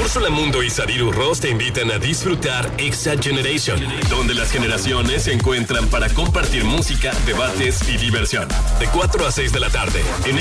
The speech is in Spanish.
Úrsula Mundo y Sariru Ross te invitan a disfrutar Exa Generation, donde las generaciones se encuentran para compartir música, debates y diversión. De 4 a 6 de la tarde, en